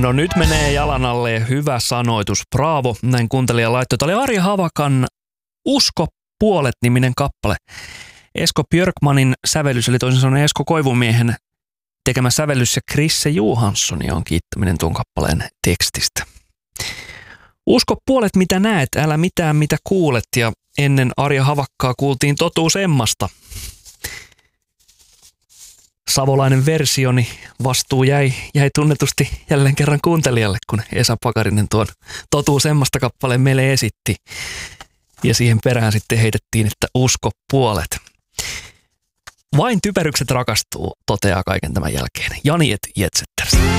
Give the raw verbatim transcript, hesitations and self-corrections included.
No nyt menee jalan alle hyvä sanoitus. Bravo, näin kuuntelija laittoi. Tämä oli Arja Havakan Usko puolet-niminen kappale. Esko Björkmanin sävellys, eli toisin sanoen Esko Koivumiehen tekemä sävellys, ja Krisse Johanssonia on kiittäminen tuon kappaleen tekstistä. Usko puolet mitä näet, älä mitään mitä kuulet, ja ennen Arja Havakkaa kuultiin Totuus Emmasta. Savolainen versioni vastuu jäi, jäi tunnetusti jälleen kerran kuuntelijalle, kun Esa Pakarinen tuon Totuus Emmasta kappaleen meille esitti. Ja siihen perään sitten heitettiin, että usko puolet. Vain typerykset rakastuu, toteaa kaiken tämän jälkeen Jani et Jetsetters.